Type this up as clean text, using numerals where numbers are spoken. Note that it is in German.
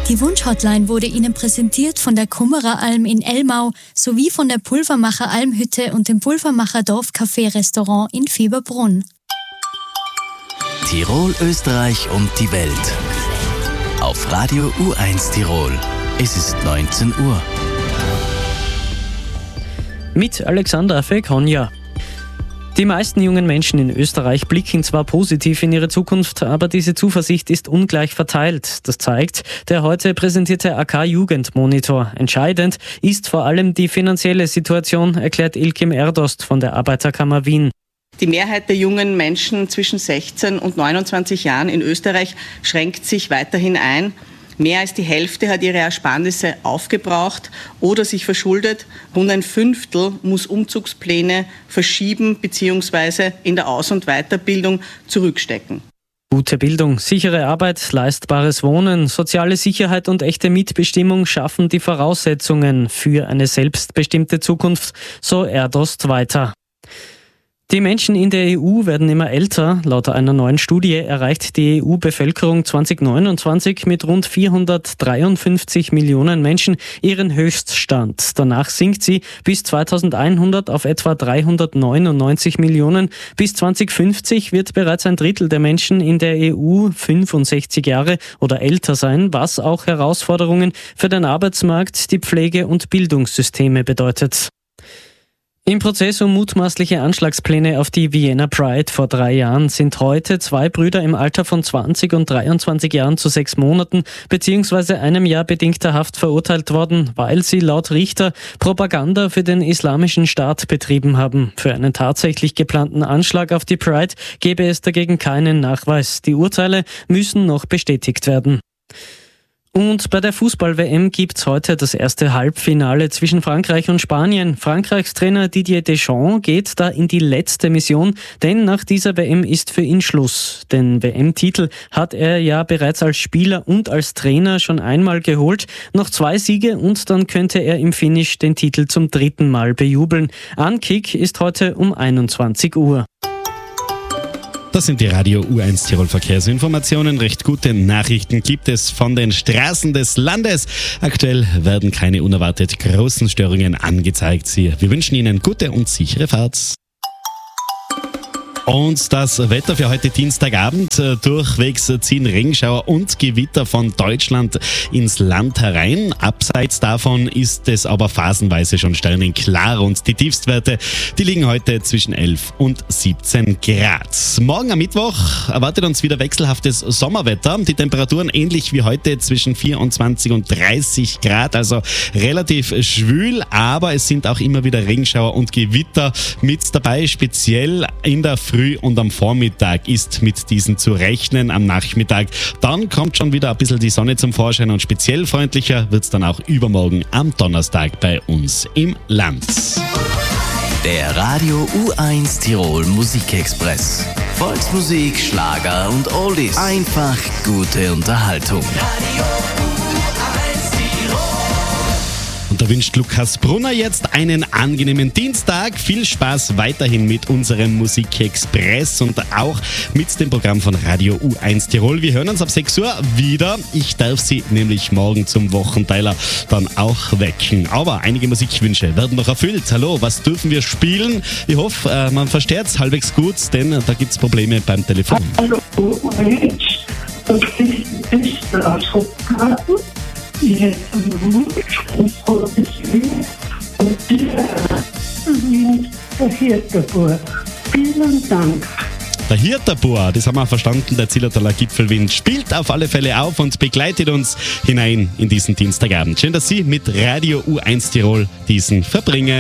Die Wunschhotline wurde Ihnen präsentiert von der Kummerer Alm in Elmau sowie von der Pulvermacher Almhütte und dem Pulvermacher Dorfcafé-Restaurant in Fieberbrunn. Tirol, Österreich und die Welt. Auf Radio U1 Tirol. Es ist 19 Uhr. Mit Alexander Fekonja. Die meisten jungen Menschen in Österreich blicken zwar positiv in ihre Zukunft, aber diese Zuversicht ist ungleich verteilt. Das zeigt der heute präsentierte AK-Jugendmonitor. Entscheidend ist vor allem die finanzielle Situation, erklärt Ilkim Erdost von der Arbeiterkammer Wien. Die Mehrheit der jungen Menschen zwischen 16 und 29 Jahren in Österreich schränkt sich weiterhin ein. Mehr als die Hälfte hat ihre Ersparnisse aufgebraucht oder sich verschuldet. Rund ein Fünftel muss Umzugspläne verschieben bzw. in der Aus- und Weiterbildung zurückstecken. Gute Bildung, sichere Arbeit, leistbares Wohnen, soziale Sicherheit und echte Mitbestimmung schaffen die Voraussetzungen für eine selbstbestimmte Zukunft, so Erdost weiter. Die Menschen in der EU werden immer älter. Laut einer neuen Studie erreicht die EU-Bevölkerung 2029 mit rund 453 Millionen Menschen ihren Höchststand. Danach sinkt sie bis 2100 auf etwa 399 Millionen. Bis 2050 wird bereits ein Drittel der Menschen in der EU 65 Jahre oder älter sein, was auch Herausforderungen für den Arbeitsmarkt, die Pflege- und Bildungssysteme bedeutet. Im Prozess um mutmaßliche Anschlagspläne auf die Vienna Pride vor 3 Jahren sind heute 2 Brüder im Alter von 20 und 23 Jahren zu 6 Monaten bzw. einem Jahr bedingter Haft verurteilt worden, weil sie laut Richter Propaganda für den Islamischen Staat betrieben haben. Für einen tatsächlich geplanten Anschlag auf die Pride gäbe es dagegen keinen Nachweis. Die Urteile müssen noch bestätigt werden. Und bei der Fußball-WM gibt's heute das erste Halbfinale zwischen Frankreich und Spanien. Frankreichs Trainer Didier Deschamps geht da in die letzte Mission, denn nach dieser WM ist für ihn Schluss. Den WM-Titel hat er ja bereits als Spieler und als Trainer schon einmal geholt. Noch 2 Siege und dann könnte er im Finish den Titel zum 3. Mal bejubeln. Ankick ist heute um 21 Uhr. Das sind die Radio U1 Tirol Verkehrsinformationen. Recht gute Nachrichten gibt es von den Straßen des Landes. Aktuell werden keine unerwartet großen Störungen angezeigt. Wir wünschen Ihnen gute und sichere Fahrt. Und das Wetter für heute Dienstagabend. Durchwegs ziehen Regenschauer und Gewitter von Deutschland ins Land herein. Abseits davon ist es aber phasenweise schon sternenklar und die Tiefstwerte, die liegen heute zwischen 11 und 17 Grad. Morgen am Mittwoch erwartet uns wieder wechselhaftes Sommerwetter. Die Temperaturen ähnlich wie heute zwischen 24 und 30 Grad, also relativ schwül, aber es sind auch immer wieder Regenschauer und Gewitter mit dabei, speziell in der Früh und am Vormittag ist mit diesen zu rechnen. Am Nachmittag, dann kommt schon wieder ein bisschen die Sonne zum Vorschein und speziell freundlicher wird es dann auch übermorgen am Donnerstag bei uns im Land. Der Radio U1 Tirol Musikexpress. Volksmusik, Schlager und Oldies. Einfach gute Unterhaltung. Radio U1 Tirol. Und da wünscht Lukas Brunner jetzt einen angenehmen Dienstag. Viel Spaß weiterhin mit unserem Musikexpress und auch mit dem Programm von Radio U1 Tirol. Wir hören uns ab 6 Uhr wieder. Ich darf Sie nämlich morgen zum Wochenteiler dann auch wecken. Aber einige Musikwünsche werden noch erfüllt. Hallo, was dürfen wir spielen? Ich hoffe, man versteht es halbwegs gut, denn da gibt es Probleme beim Telefon. Hallo, das ist der Schokolade. Jetzt und der Hirterbohr. Vielen Dank. Der Hirterbohr, das haben wir verstanden, der Zillertaler Gipfelwind spielt auf alle Fälle auf und begleitet uns hinein in diesen Dienstagabend. Schön, dass Sie mit Radio U1 Tirol diesen verbringen.